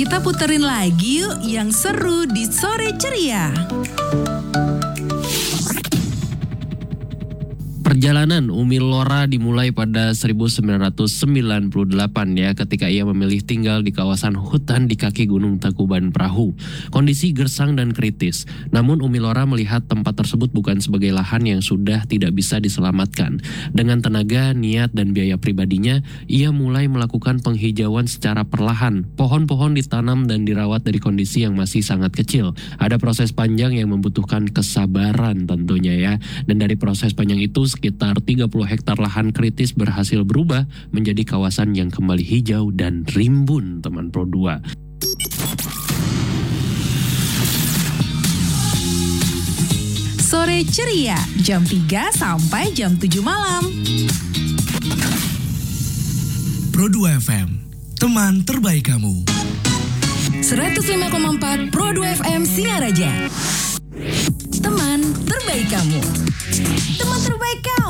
Kita puterin lagi yuk yang seru di Sore Ceria. Perjalanan Umi Lora dimulai pada 1998 ya, ketika ia memilih tinggal di kawasan hutan di kaki Gunung Tangkuban Perahu. Kondisi gersang dan kritis. Namun Umi Lora melihat tempat tersebut bukan sebagai lahan yang sudah tidak bisa diselamatkan. Dengan tenaga, niat, dan biaya pribadinya, ia mulai melakukan penghijauan secara perlahan. Pohon-pohon ditanam dan dirawat dari kondisi yang masih sangat kecil. Ada proses panjang yang membutuhkan kesabaran tentunya ya. Dan dari proses panjang itu, sekitar 30 hektar lahan kritis berhasil berubah menjadi kawasan yang kembali hijau dan rimbun, teman Pro 2. Sore Ceria, jam 3 sampai jam 7 malam. Pro 2 FM, teman terbaik kamu. 105,4 Pro 2 FM Singaraja. Teman terbaik kamu. Teman terbaik kamu.